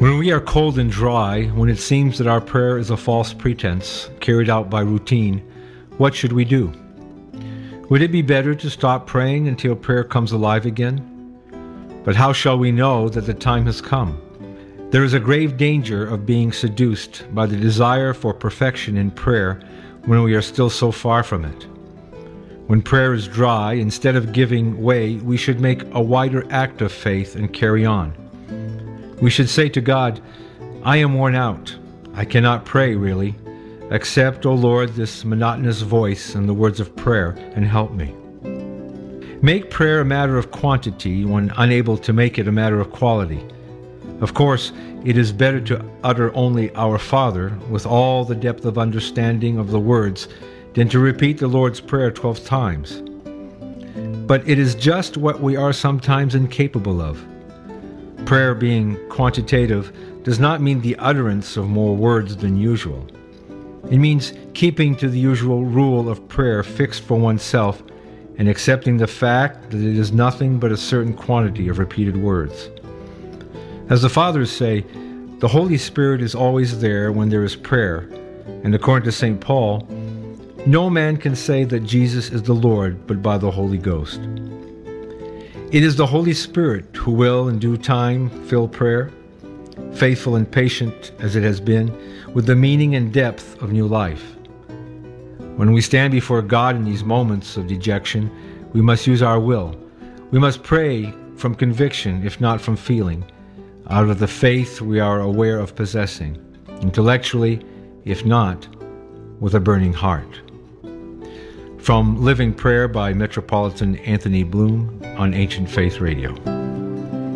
When we are cold and dry, when it seems that our prayer is a false pretense carried out by routine, what should we do? Would it be better to stop praying until prayer comes alive again? But how shall we know that the time has come? There is a grave danger of being seduced by the desire for perfection in prayer when we are still so far from it. When prayer is dry, instead of giving way, we should make a wider act of faith and carry on. We should say to God, I am worn out. I cannot pray, really. Accept, O Lord, this monotonous voice and the words of prayer, and help me. Make prayer a matter of quantity when unable to make it a matter of quality. Of course, it is better to utter only Our Father with all the depth of understanding of the words than to repeat the Lord's Prayer 12 times. But it is just what we are sometimes incapable of. Prayer being quantitative does not mean the utterance of more words than usual. It means keeping to the usual rule of prayer fixed for oneself and accepting the fact that it is nothing but a certain quantity of repeated words. As the Fathers say, the Holy Spirit is always there when there is prayer, and according to St. Paul, no man can say that Jesus is the Lord but by the Holy Ghost. It is the Holy Spirit who will, in due time, fill prayer, faithful and patient as it has been, with the meaning and depth of new life. When we stand before God in these moments of dejection, we must use our will. We must pray from conviction, if not from feeling, out of the faith we are aware of possessing, intellectually, if not, with a burning heart. From Living Prayer by Metropolitan Anthony Bloom on Ancient Faith Radio.